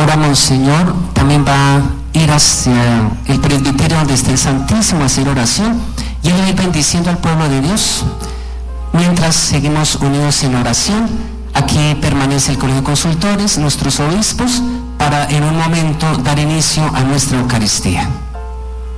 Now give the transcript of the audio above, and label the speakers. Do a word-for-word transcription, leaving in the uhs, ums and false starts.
Speaker 1: Ahora Monseñor también va a ir hacia el presbiterio donde está el Santísimo a hacer oración y él va a ir bendiciendo al pueblo de Dios. Mientras seguimos unidos en oración, aquí permanece el Colegio de Consultores, nuestros obispos, para en un momento dar inicio a nuestra Eucaristía.